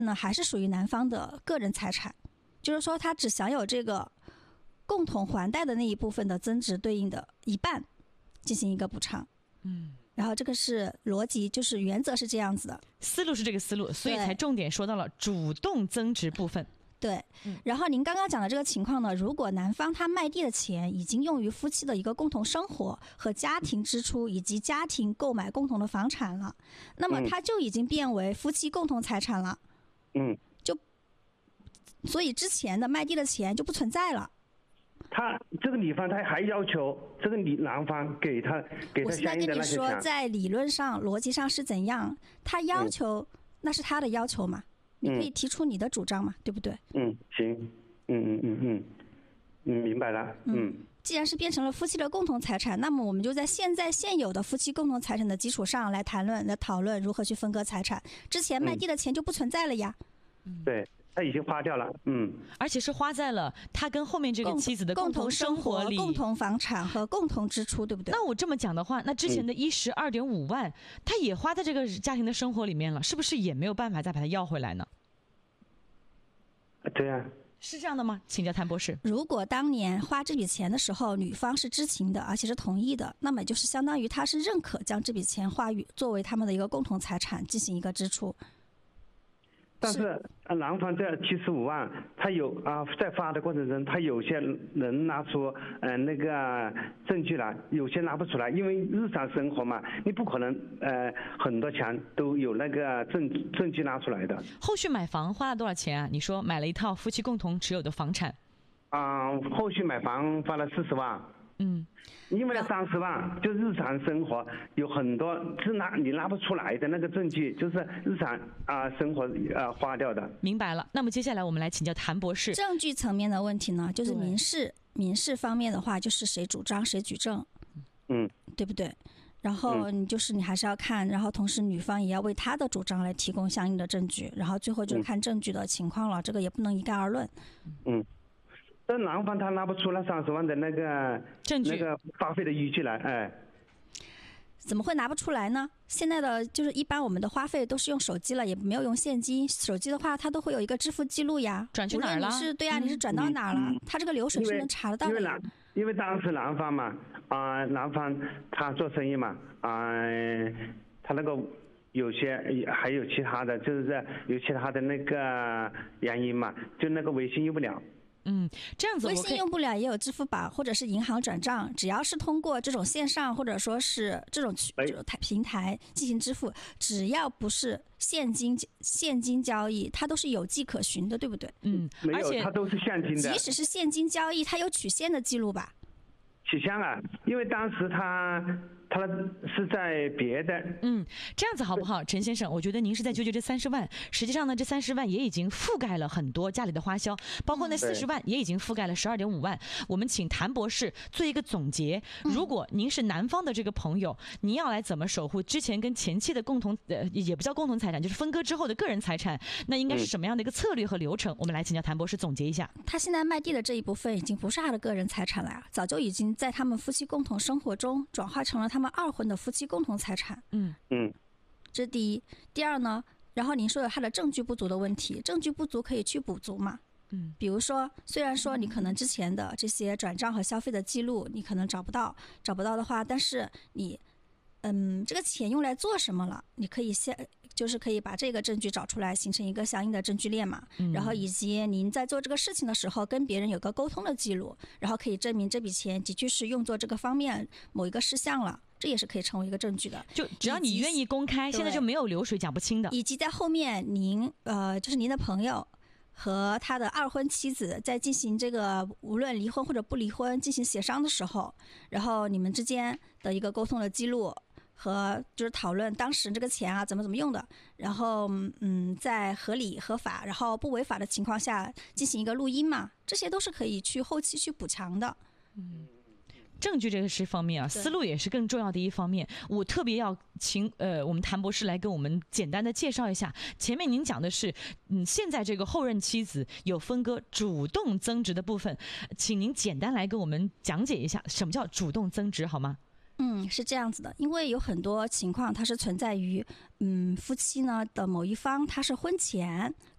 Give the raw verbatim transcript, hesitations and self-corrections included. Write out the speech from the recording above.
那还是属于男方的个人财产，就是说他只享有这个共同还贷的那一部分的增值对应的一半进行一个补偿。 嗯， 然后这个是逻辑，就是原则是这样子的， 思路是这个思路，所以才重点说到了主动增值部分。 对，然后您刚刚讲的这个情况呢，如果男方他卖地的钱已经用于夫妻的一个共同生活和家庭支出以及家庭购买共同的房产了，那么他就已经变为夫妻共同财产了。 嗯， 就所以之前的卖地的钱就不存在了。 他这个女方他还要求这个女男方给他给他相应的那些钱。 我现在跟你说，在理论上逻辑上是怎样，他要求、嗯、那是他的要求嘛，你可以提出你的主张嘛，嗯、对不对？ 嗯，行，嗯嗯嗯嗯嗯，明白了。嗯， 嗯既然是变成了夫妻的共同财产，那么我们就在现在现有的夫妻共同财产的基础上来谈论、来讨论如何去分割财产。之前卖地的钱就不存在了呀。 嗯，对。他已经花掉了，嗯， 而且是花在了他跟后面这个妻子的共同生活里、 共同房产和共同支出，对不对？ 那我这么讲的话，那之前的一十二点五万，他也花在这个家庭的生活里面了，是不是也没有办法再把它要回来呢？ 对啊， 是这样的吗？请教谭博士。 如果当年花这笔钱的时候，女方是知情的，而且是同意的，那么就是相当于他是认可将这笔钱花于作为他们的一个共同财产进行一个支出。 但是男方这七十五万，他有啊，在发的过程中，他有些能拿出嗯、呃、那个证据来，有些拿不出来，因为日常生活嘛，你不可能呃很多钱都有那个证证据拿出来的。 后续买房花了多少钱啊？你说买了一套夫妻共同持有的房产。 啊、呃，后续买房花了四十万。 嗯， 因为那三十万就日常生活有很多是拿你拿不出来的那个证据，就是日常啊、呃、生活啊、呃、花掉的。 明白了。那么接下来我们来请教谭博士。 证据层面的问题呢，就是民事民事方面的话，就是谁主张谁举证， 嗯， 对不对？然后你就是你还是要看，然后同时女方也要为她的主张来提供相应的证据，然后最后就是看证据的情况了，嗯、这个也不能一概而论。 嗯。这男方他拿不出那三十万的那个证据， 那个花费的依据来，哎， 怎么会拿不出来呢？现在的就是一般我们的花费都是用手机了，也没有用现金。手机的话，它都会有一个支付记录呀， 转去哪儿了？ 你是对呀、啊，你是转到哪儿了？ 嗯、 它这个流水是能查得到的。 因为男，因为当时男方嘛，啊、呃，男方他做生意嘛，啊、呃，他那个。有些还有其他的，就是有其他的那个原因嘛，就那个微信用不了。 嗯，这样子微信用不了也有支付宝或者是银行转账，只要是通过这种线上或者说是这种这种平台进行支付，只要不是现金现金交易，它都是有迹可循的，对不对？ 嗯， 没有，它都是现金的。 即使是现金交易，它有取现的记录吧？ 取现了，因为当时他。他是在别的， 嗯，这样子好不好，陈先生？我觉得您是在纠结这三十万，实际上呢，这三十万也已经覆盖了很多家里的花销，包括那四十万也已经覆盖了十二点五万。我们请谭博士做一个总结。如果您是男方的这个朋友，您要来怎么守护之前跟前妻的共同，呃，也不叫共同财产，就是分割之后的个人财产，那应该是什么样的一个策略和流程？我们来请教谭博士总结一下。 他现在卖地的这一部分已经不是他的个人财产了呀，早就已经在他们夫妻共同生活中转化成了他们二婚的夫妻共同财产。 嗯嗯， 这是第一。第二呢，然后您说有他的证据不足的问题，证据不足可以去补足嘛。 嗯， 比如说，虽然说你可能之前的这些转账和消费的记录你可能找不到，找不到的话，但是你，嗯，这个钱用来做什么了？你可以先。就是可以把这个证据找出来，形成一个相应的证据链嘛。 嗯、 然后以及您在做这个事情的时候，跟别人有个沟通的记录，然后可以证明这笔钱的确是用作这个方面某一个事项了，这也是可以成为一个证据的。 就只要你愿意公开，现在就没有流水讲不清的。 以及在后面您呃，就是您的朋友和他的二婚妻子在进行这个无论离婚或者不离婚进行协商的时候，然后你们之间的一个沟通的记录。和就是讨论当时这个钱啊怎么怎么用的，然后嗯，在合理合法然后不违法的情况下进行一个录音嘛，这些都是可以去后期去补强的。 嗯，证据这个是方面啊，思路也是更重要的一方面。我特别要请呃我们谭博士来跟我们简单的介绍一下，前面您讲的是嗯现在这个后任妻子有分割主动增值的部分，请您简单来跟我们讲解一下什么叫主动增值好吗？ 嗯，是这样子的，因为有很多情况它是存在于，嗯，夫妻呢的某一方他是婚前